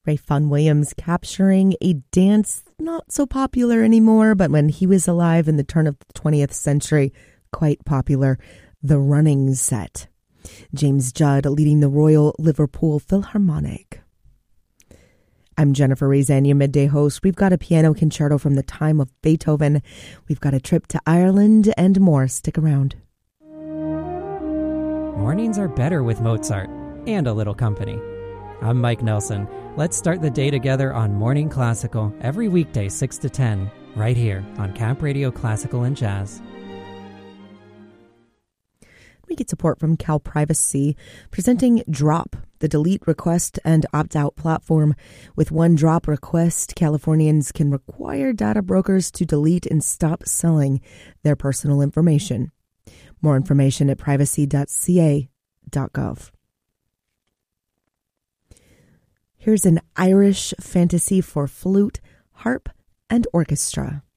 Rayfun Williams capturing a dance not so popular anymore, but when he was alive in the turn of the 20th century, quite popular, the running set. James Judd leading the Royal Liverpool Philharmonic. I'm Jennifer Rezan, your midday host. We've got a piano concerto from the time of Beethoven. We've got a trip to Ireland and more. Stick around. Mornings are better with Mozart and a little company. I'm Mike Nelson. Let's start the day together on Morning Classical every weekday 6 to 10, right here on Camp Radio Classical and Jazz. We get support from Cal Privacy, presenting Drop, the delete request and opt-out platform. With one drop request, Californians can require data brokers to delete and stop selling their personal information. More information at privacy.ca.gov. Here's an Irish fantasy for flute, harp, and orchestra.